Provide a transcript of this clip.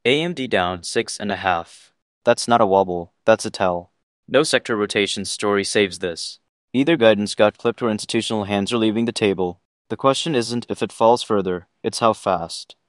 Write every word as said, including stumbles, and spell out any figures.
A M D down six and a half. That's not a wobble, that's a tell. No sector rotation story saves this. Either guidance got clipped or institutional hands are leaving the table. The question isn't if it falls further, it's how fast.